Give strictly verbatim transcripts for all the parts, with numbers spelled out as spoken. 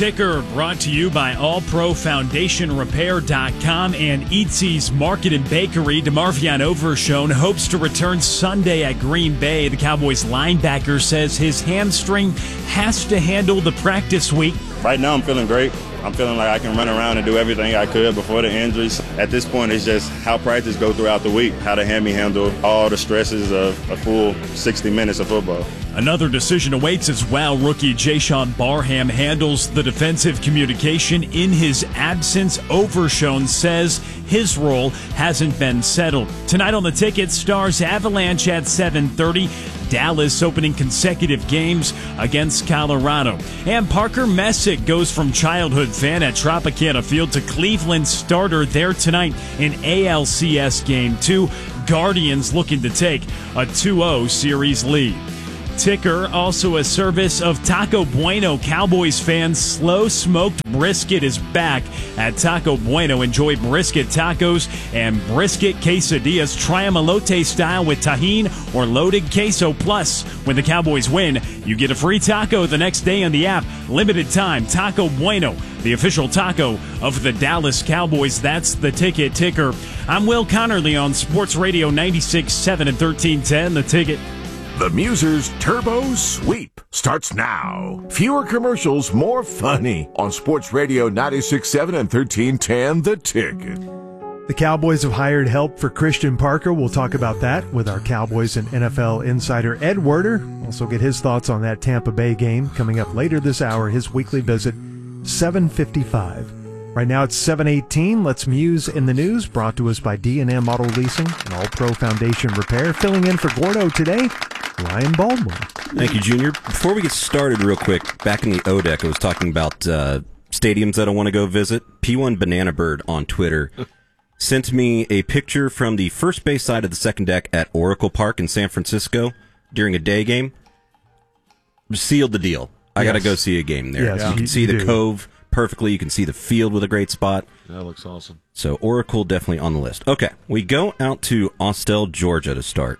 Ticker, brought to you by All Pro Foundation Repair dot com and Eatsy's Market and Bakery. DeMarvion Overshone hopes to return Sunday at Green Bay. The Cowboys linebacker says his hamstring has to handle the practice week. Right now I'm feeling great. I'm feeling like I can run around and do everything I could before the injuries. At this point, it's just how practice go throughout the week, how to hand me handle all the stresses of a full sixty minutes of football. Another decision awaits as well. Rookie Jayshon Barham handles the defensive communication in his absence. Overshone says his role hasn't been settled. Tonight on the Ticket, Stars Avalanche at seven thirty. Dallas opening consecutive games against Colorado. And Parker Messick goes from childhood fan at Tropicana Field to Cleveland starter there tonight in A L C S Game two. Guardians looking to take a two oh series lead. Ticker, also a service of Taco Bueno. Cowboys fans, slow smoked brisket is back at Taco Bueno. Enjoy brisket tacos and brisket quesadillas. Try them elote style with tahini or loaded queso. Plus, when the Cowboys win, you get a free taco the next day on the app. Limited time, Taco Bueno, the official taco of the Dallas Cowboys. That's the Ticket. Ticker. I'm Will Connerly on Sports Radio ninety-six point seven and thirteen ten. The Ticket. The Musers Turbo Sweep starts now. Fewer commercials, more funny on Sports Radio ninety-six point seven and thirteen ten, The Ticket. The Cowboys have hired help for Christian Parker. We'll talk about that with our Cowboys and N F L insider Ed Werder. Also get his thoughts on that Tampa Bay game coming up later this hour. His weekly visit, seven fifty-five. Right now it's seven eighteen. Let's muse in the news, brought to us by D and M Auto Leasing and All Pro Foundation Repair. Filling in for Gordo today, Ryan Baldwin. Thank you, Junior. Before we get started real quick, back in the O D E C, I was talking about uh, stadiums that I want to go visit. P one Banana Bird on Twitter sent me a picture from the first base side of the second deck at Oracle Park in San Francisco during a day game. Sealed the deal. I yes. got to go see a game there. Yes, you you, can see you the do. Cove perfectly. You can see the field with a great spot. That looks awesome. So Oracle definitely on the list. Okay, we go out to Austell, Georgia to start,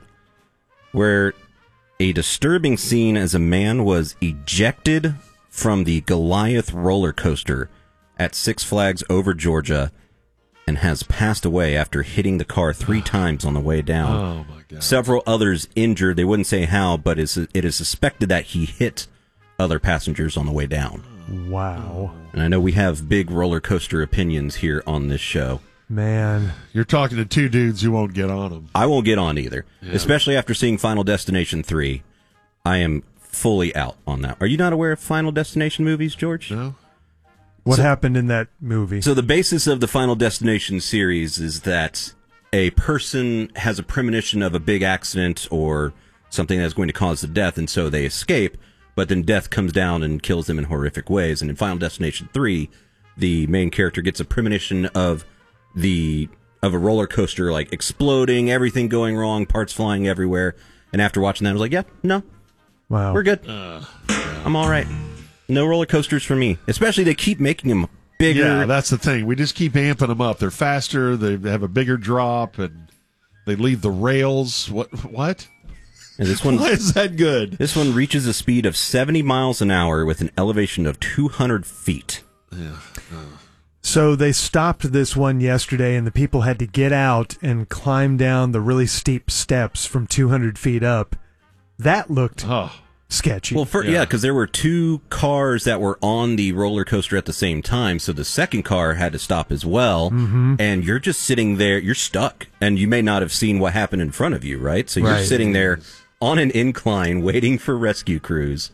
where a disturbing scene as a man was ejected from the Goliath roller coaster at Six Flags over Georgia and has passed away after hitting the car three times on the way down. Oh, my God. Several others injured. They wouldn't say how, but it's, it is suspected that he hit other passengers on the way down. Wow. And I know we have big roller coaster opinions here on this show. Man. You're talking to two dudes who won't get on them. I won't get on either, yeah. especially after seeing Final Destination three. I am fully out on that. Are you not aware of Final Destination movies, George? No. What so, happened in that movie? So the basis of the Final Destination series is that a person has a premonition of a big accident or something that's going to cause the death, and so they escape, but then death comes down and kills them in horrific ways. And in Final Destination three, the main character gets a premonition of the of a roller coaster like exploding, everything going wrong, parts flying everywhere. And after watching that, I was like, yeah, no, wow, we're good. Uh, I'm all right. No roller coasters for me. Especially they keep making them bigger. Yeah, that's the thing. We just keep amping them up. They're faster. They have a bigger drop, and they leave the rails. What? What? And this one, why is that good? This one reaches a speed of seventy miles an hour with an elevation of two hundred feet. Yeah. Uh. So they stopped this one yesterday, and the people had to get out and climb down the really steep steps from two hundred feet up. That looked oh. sketchy. Well, for, yeah, because yeah, there were two cars that were on the roller coaster at the same time, so the second car had to stop as well, mm-hmm. and you're just sitting there, you're stuck, and you may not have seen what happened in front of you, right? So you're right. sitting there on an incline waiting for rescue crews.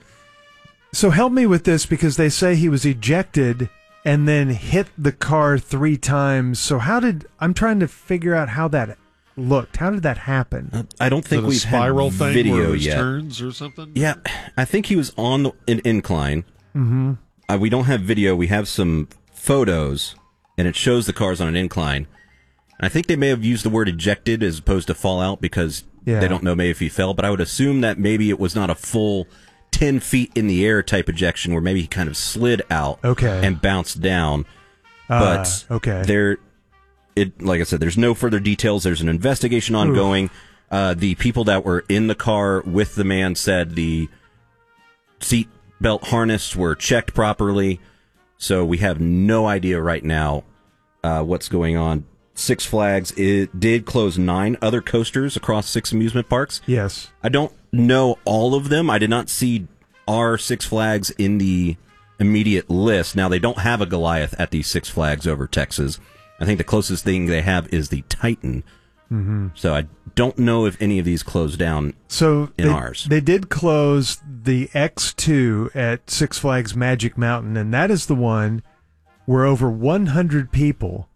So help me with this, because they say he was ejected and then hit the car three times. So how did, I'm trying to figure out how that looked. How did that happen? Uh, I don't think Is it a we've spiral had thing video where it yet. Turns or something? Yeah, I think he was on the, an incline. Mm-hmm. Uh, we don't have video. We have some photos, and it shows the cars on an incline. I think they may have used the word ejected as opposed to fall out because yeah. they don't know maybe if he fell, but I would assume that maybe it was not a full ten feet in the air type ejection where maybe he kind of slid out okay. and bounced down. Uh, but okay. there, it like I said, there's no further details. There's an investigation ongoing. Uh, the people that were in the car with the man said the seat belt harness were checked properly. So we have no idea right now uh, what's going on. Six Flags it did close nine other coasters across six amusement parks. Yes. I don't know all of them. I did not see our Six Flags in the immediate list. Now, they don't have a Goliath at the Six Flags over Texas. I think the closest thing they have is the Titan. Mm-hmm. So I don't know if any of these closed down so in they, ours. They did close the X two at Six Flags Magic Mountain, and that is the one where over one hundred people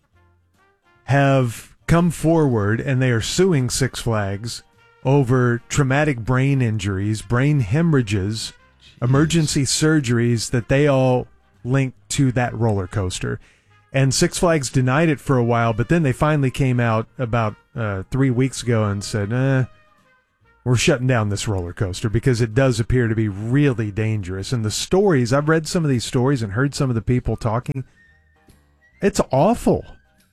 have come forward and they are suing Six Flags over traumatic brain injuries, brain hemorrhages, Jeez. emergency surgeries that they all link to that roller coaster. And Six Flags denied it for a while, but then they finally came out about uh, three weeks ago and said, eh, we're shutting down this roller coaster because it does appear to be really dangerous. And the stories, I've read some of these stories and heard some of the people talking. It's awful.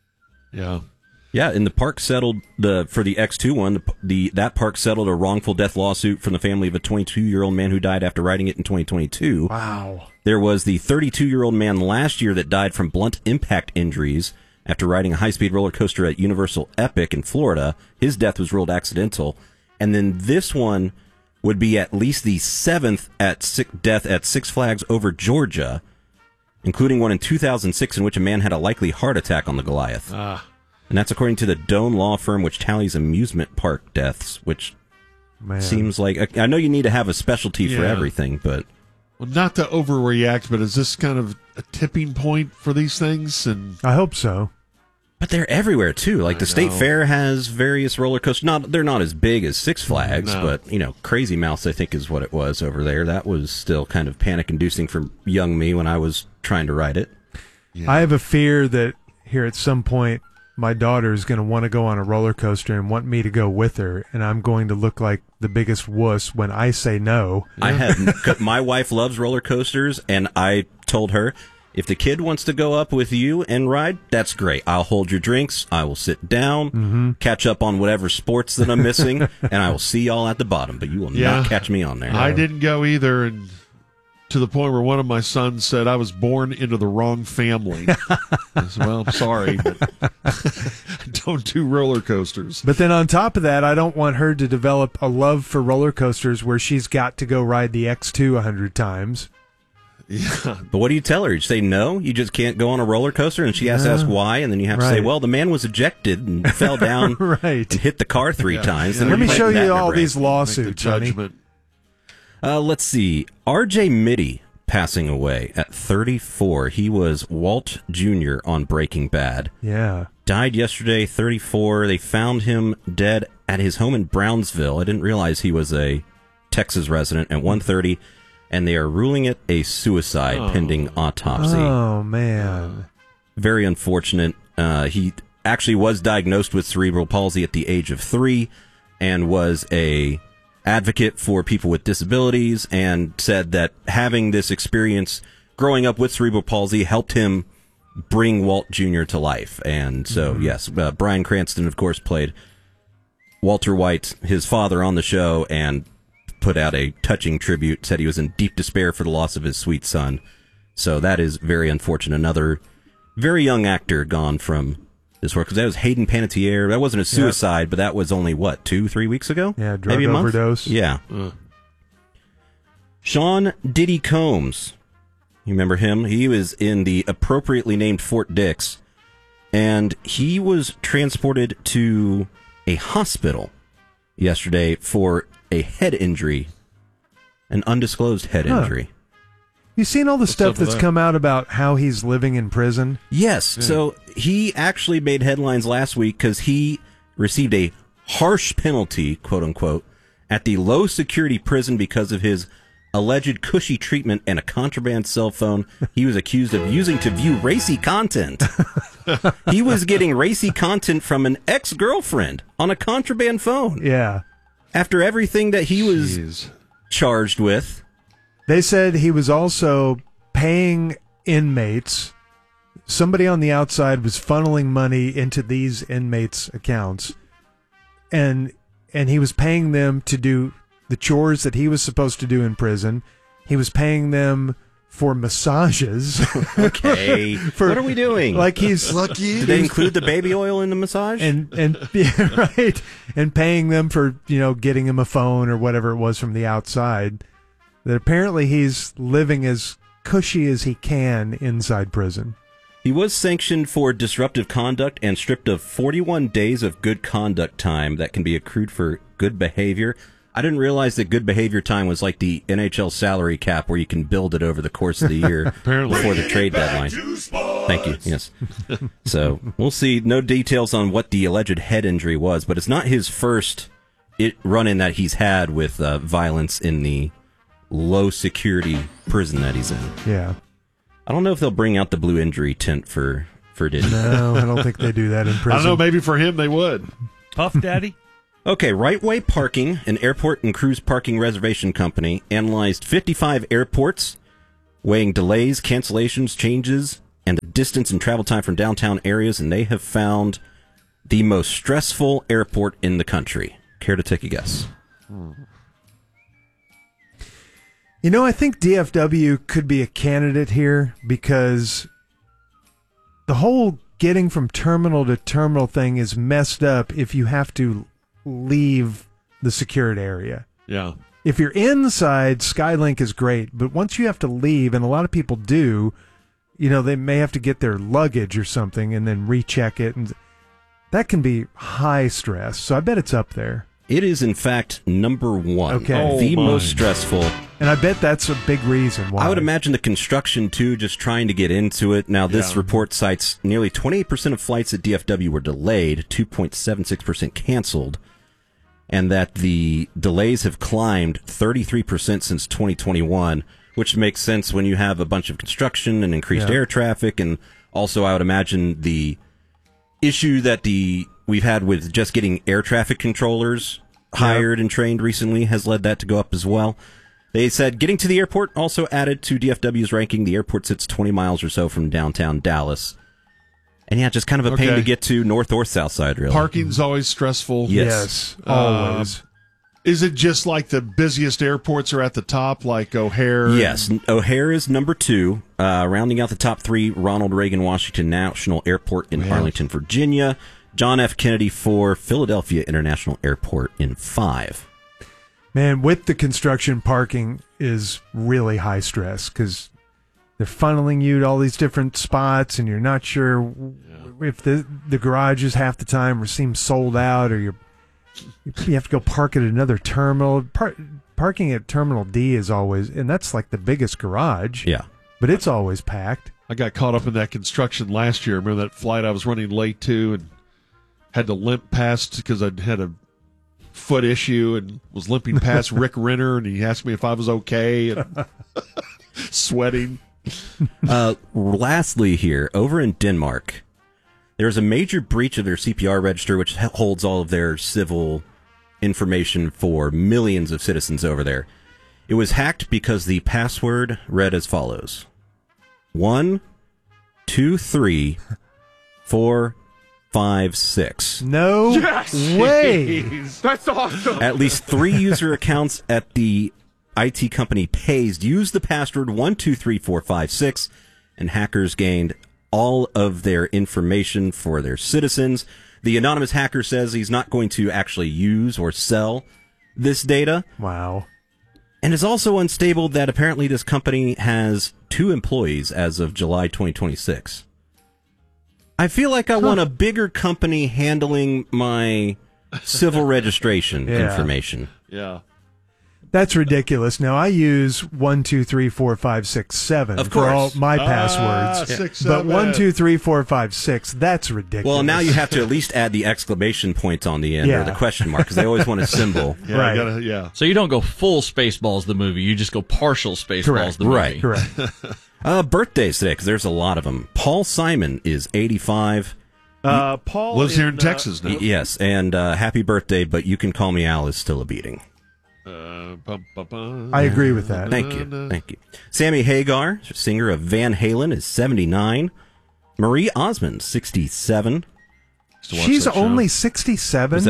Yeah. Yeah, and the park settled the for the X two one. The, the that park settled a wrongful death lawsuit from the family of a twenty-two-year-old man who died after riding it in twenty twenty-two. Wow. There was the thirty-two-year-old man last year that died from blunt impact injuries after riding a high-speed roller coaster at Universal Epic in Florida. His death was ruled accidental. And then this one would be at least the seventh at six, death at Six Flags over Georgia, including one in two thousand six in which a man had a likely heart attack on the Goliath. Ah. And that's according to the Doan law firm, which tallies amusement park deaths, which Man. seems like... I know you need to have a specialty yeah. for everything, but... Well, not to overreact, but is this kind of a tipping point for these things? And I hope so. But they're everywhere, too. Like, I the State know. Fair has various roller coasters. Not, they're not as big as Six Flags, no. but, you know, Crazy Mouse, I think, is what it was over there. That was still kind of panic-inducing for young me when I was trying to ride it. Yeah. I have a fear that here at some point, my daughter is going to want to go on a roller coaster and want me to go with her, and I'm going to look like the biggest wuss when I say no. I have my wife loves roller coasters, and I told her, if the kid wants to go up with you and ride, that's great. I'll hold your drinks. I will sit down, mm-hmm. catch up on whatever sports that I'm missing, and I will see y'all at the bottom. But you will yeah. not catch me on there. I didn't go either, and to the point where one of my sons said I was born into the wrong family. I said, well, I'm sorry, but don't do roller coasters. But then on top of that, I don't want her to develop a love for roller coasters where she's got to go ride the X two a hundred times. Yeah. But what do you tell her? You say no? You just can't go on a roller coaster? And she has to ask why, and then you have right. to say, well, the man was ejected and fell down right. and hit the car three yeah. times. Yeah. And Let me show you all brain. these lawsuits, Make the honey. judgment. Uh, let's see. R J Mitty passing away at thirty-four. He was Walt Junior on Breaking Bad. Yeah. Died yesterday, thirty-four. They found him dead at his home in Brownsville. I didn't realize he was a Texas resident at one thirty, and they are ruling it a suicide oh. pending autopsy. Oh, man. Very unfortunate. Uh, he actually was diagnosed with cerebral palsy at the age of three and was a advocate for people with disabilities, and said that having this experience growing up with cerebral palsy helped him bring Walt Junior to life. And so, mm-hmm. yes, uh, Bryan Cranston, of course, played Walter White, his father, on the show, and put out a touching tribute, said he was in deep despair for the loss of his sweet son. So that is very unfortunate. Another very young actor gone from this work, because that was Hayden Panettiere. That wasn't a suicide, yep. but that was only, what, two, three weeks ago? Yeah, drug Maybe a overdose. Month? Yeah. Uh. Sean Diddy Combs. You remember him? He was in the appropriately named Fort Dix, and he was transported to a hospital yesterday for a head injury, an undisclosed head huh. injury. You seen all the What's stuff that's that? come out about how he's living in prison? Yes. Yeah. So he actually made headlines last week because he received a harsh penalty, quote unquote, at the low security prison because of his alleged cushy treatment and a contraband cell phone he was accused of using to view racy content. He was getting racy content from an ex-girlfriend on a contraband phone. Yeah. After everything that he was Jeez. charged with. They said he was also paying inmates. Somebody on the outside was funneling money into these inmates' accounts, and and he was paying them to do the chores that he was supposed to do in prison. He was paying them for massages. Okay. For- What are we doing? Like he's Lucky. Did they include the baby oil in the massage? and and yeah, right, and paying them for, you know, getting him a phone or whatever it was from the outside. That apparently he's living as cushy as he can inside prison. He was sanctioned for disruptive conduct and stripped of forty-one days of good conduct time that can be accrued for good behavior. I didn't realize that good behavior time was like the N H L salary cap where you can build it over the course of the year Apparently. before the trade deadline. Thank you. Yes. So we'll see. No details on what the alleged head injury was, but it's not his first it run-in that he's had with uh, violence in the low-security prison that he's in. Yeah. I don't know if they'll bring out the blue injury tent for, for Diddy. No, I don't think they do that in prison. I don't know. Maybe for him they would. Puff Daddy? Okay, Right Way Parking, an airport and cruise parking reservation company, analyzed fifty-five airports, weighing delays, cancellations, changes, and the distance and travel time from downtown areas, and they have found the most stressful airport in the country. Care to take a guess? You know, I think D F W could be a candidate here because the whole getting from terminal to terminal thing is messed up if you have to leave the secured area. Yeah. If you're inside, Skylink is great, but once you have to leave, and a lot of people do, you know, they may have to get their luggage or something and then recheck it, and that can be high stress. So I bet it's up there. It is, in fact, number one. Okay. The Oh, most my. stressful. And I bet that's a big reason why. I would imagine the construction, too, just trying to get into it. Now, this Yeah. report cites nearly twenty-eight percent of flights at D F W were delayed, two point seven six percent canceled, and that the delays have climbed thirty-three percent since twenty twenty-one, which makes sense when you have a bunch of construction and increased Yeah. air traffic. And also, I would imagine the issue that the we've had with just getting air traffic controllers hired and trained recently has led that to go up as well. They said getting to the airport also added to D F W's ranking. The airport sits twenty miles or so from downtown Dallas. And yeah, just kind of a pain Okay. to get to north or south side, really. Parking's always stressful. Yes. Yes, always. Is it just like the busiest airports are at the top, like O'Hare? Yes, O'Hare is number two. Uh, rounding out the top three, Ronald Reagan Washington National Airport in Yeah. Arlington, Virginia. John F. Kennedy four, Philadelphia International Airport in five. Man, with the construction, parking is really high stress because they're funneling you to all these different spots, and you're not sure if the the garage is half the time or seems sold out, or you're you have to go park at another terminal. Par- parking at Terminal D is always, and that's like the biggest garage. Yeah. But it's always packed. I got caught up in that construction last year. Remember that flight I was running late to and had to limp past because I had a foot issue and was limping past Rick Renner, and he asked me if I was okay and sweating. Uh, lastly, here, over in Denmark, there's a major breach of their C P R register, which h- holds all of their civil information for millions of citizens over there. It was hacked because the password read as follows: one, two, three, four, five, six. No way. At least three user accounts at the I T company Pazed used the password one two three four five six, and hackers gained all of their information for their citizens. The anonymous hacker says he's not going to actually use or sell this data, Wow. and is also unstable that apparently this company has two employees as of July twenty twenty-six. I feel like I want a bigger company handling my civil registration Yeah. information. Yeah. That's ridiculous. Now I use one, two, three, four, five, six, seven Of for all course. my Ah, passwords. six, But seven. one, two, three, four, five, six. That's ridiculous. Well, now you have to at least add the exclamation point on the end Yeah. or the question mark because they always want a symbol. Yeah, Right. you gotta, yeah. So you don't go full Spaceballs the movie, you just go partial Spaceballs Correct. the movie. Right. Correct. Uh, birthdays today because there's a lot of them. Paul Simon is eighty-five. Uh, Paul Lives here in uh, Texas now. Y- Yes, and uh, happy birthday, but you can call me Al is still a beating. Uh, bum, bum, bum. I agree with that. Thank you. Thank you. Sammy Hagar, singer of Van Halen, is seventy-nine. Marie Osmond, sixty-seven. Used to watch She's that show. only sixty-seven. Was that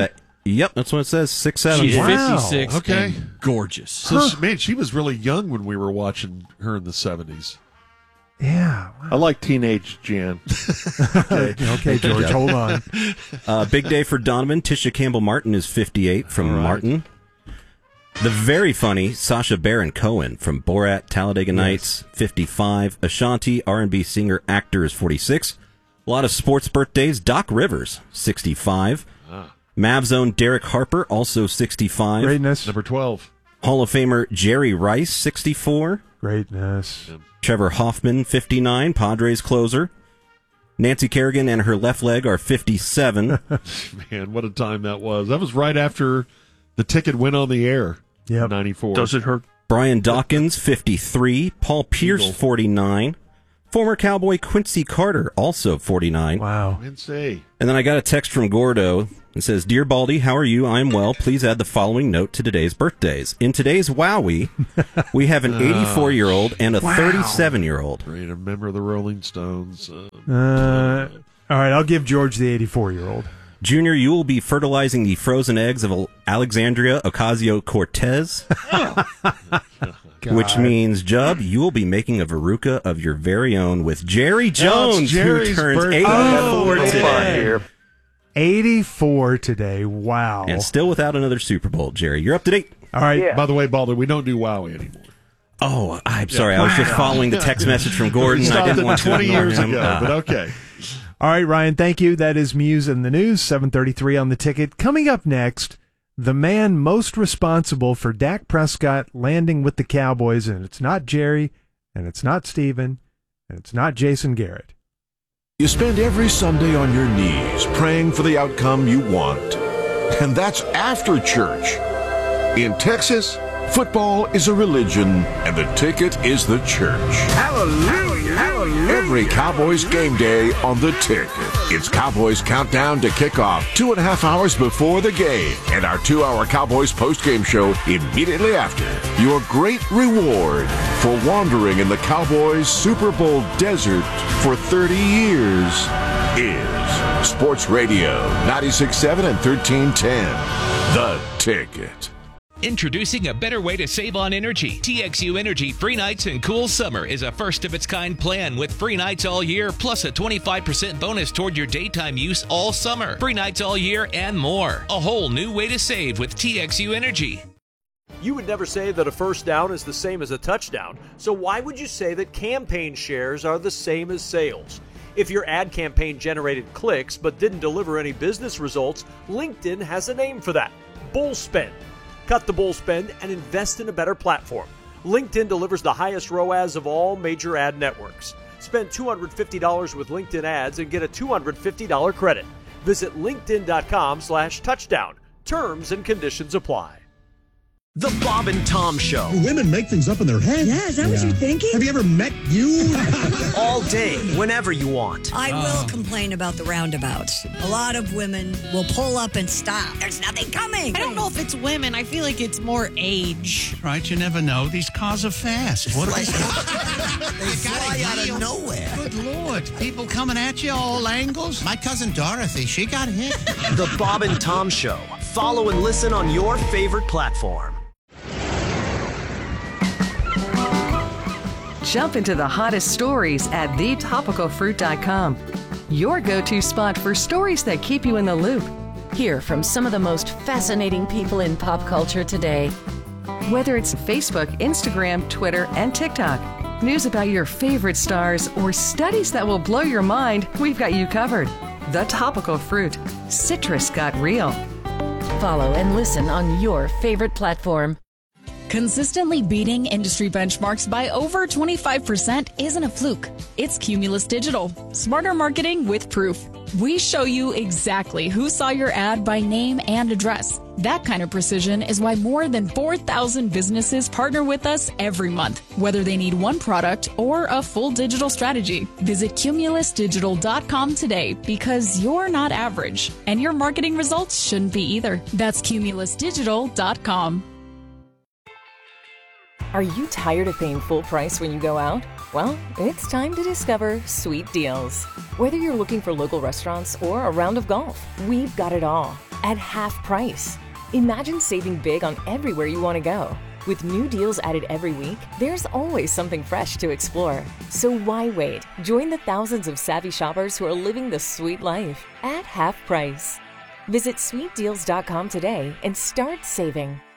Yep, that's what it says. Six seven. She's Wow. fifty-six. Okay. and gorgeous. So, she, man, she was really young when we were watching her in the seventies. Yeah. I like teenage Jan. Okay, okay George, hold on. Uh, big day for Donovan. Tisha Campbell-Martin is fifty-eight from right. Martin. The very funny Sacha Baron Cohen from Borat, Talladega Nights, fifty-five. Ashanti, R and B singer, actor, is forty-six. A lot of sports birthdays. Doc Rivers, sixty-five. Ah. Mavs own Derek Harper, also sixty-five. Greatness. Number twelve. Hall of Famer Jerry Rice, sixty-four. Greatness. Trevor Hoffman, fifty-nine, Padres closer. Nancy Kerrigan and her left leg are fifty-seven. Man, what a time that was. That was right after the ticket went on the air. Yep. in ninety-four. Does it hurt? Brian Dawkins, fifty-three. Paul Pierce, Eagle. forty-nine. Former Cowboy Quincy Carter, also forty-nine. Wow. Say. And then I got a text from Gordo. It says, Dear Baldy, how are you? I am well. Please add the following note to today's birthdays. In today's Wowie, we have an eighty-four-year-old and a thirty-seven-year-old. Great, a member of the Rolling Stones. Uh, Uh, all right, I'll give George the eighty-four-year-old. Junior, you will be fertilizing the frozen eggs of Alexandria Ocasio-Cortez, which means, Jub, you will be making a veruca of your very own with Jerry Jones, who Jerry's turns birthday. eighty-four Oh, today. eighty-four today. Wow. And still without another Super Bowl, Jerry. You're up to date. All right. By the way, Baldy, we don't do Wowie anymore. Oh, I'm sorry. I was just following the text message from Gordon. We I stopped didn't it want to twenty ignore years him. ago, Ah. but okay. All right, Ryan, thank you. That is Muse in the News, seven thirty-three on the ticket. Coming up next, the man most responsible for Dak Prescott landing with the Cowboys, and it's not Jerry, and it's not Steven, and it's not Jason Garrett. You spend every Sunday on your knees praying for the outcome you want. And that's after church. In Texas, football is a religion, and the ticket is the church. Hallelujah! Hallelujah! Every Cowboys game day on the ticket. It's Cowboys Countdown to Kickoff, two and a half hours before the game, and our two-hour Cowboys post-game show immediately after. Your great reward for wandering in the Cowboys Super Bowl desert for thirty years is Sports Radio ninety-six point seven and thirteen ten. The Ticket. Introducing a better way to save on energy. T X U Energy Free Nights and Cool Summer is a first-of-its-kind plan with free nights all year, plus a twenty-five percent bonus toward your daytime use all summer. Free nights all year and more. A whole new way to save with T X U Energy. You would never say that a first down is the same as a touchdown, so why would you say that campaign shares are the same as sales? If your ad campaign generated clicks but didn't deliver any business results, LinkedIn has a name for that: bull spend. Cut the bull spend and invest in a better platform. LinkedIn delivers the highest R O A S of all major ad networks. Spend two hundred fifty dollars with LinkedIn ads and get a two hundred fifty dollars credit. Visit linkedin.com slash touchdown. Terms and conditions apply. The Bob and Tom Show. Do women make things up in their head? Yeah, is that what you're thinking? Have you ever met you? All day, whenever you want. I will complain about the roundabouts. A lot of women will pull up and stop. There's nothing coming. I don't know if it's women. I feel like it's more age. Right, you never know. These cars are fast. What They fly out of nowhere. Good Lord. People coming at you all angles. My cousin Dorothy, she got hit. The Bob and Tom Show. Follow and listen on your favorite platform. Jump into the hottest stories at the topical fruit dot com. Your go-to spot for stories that keep you in the loop. Hear from some of the most fascinating people in pop culture today. Whether it's Facebook, Instagram, Twitter, and TikTok, news about your favorite stars, or studies that will blow your mind, we've got you covered. The Topical Fruit. Citrus got real. Follow and listen on your favorite platform. Consistently beating industry benchmarks by over twenty-five percent isn't a fluke. It's Cumulus Digital. Smarter marketing with proof. We show you exactly who saw your ad by name and address. That kind of precision is why more than four thousand businesses partner with us every month, whether they need one product or a full digital strategy. Visit cumulus digital dot com today, because you're not average, and your marketing results shouldn't be either. That's cumulus digital dot com. Are you tired of paying full price when you go out? Well, it's time to discover Sweet Deals. Whether you're looking for local restaurants or a round of golf, we've got it all. at half price. Imagine saving big on everywhere you want to go. With new deals added every week, there's always something fresh to explore. So why wait? Join the thousands of savvy shoppers who are living the sweet life at half price. Visit sweet deals dot com today and start saving.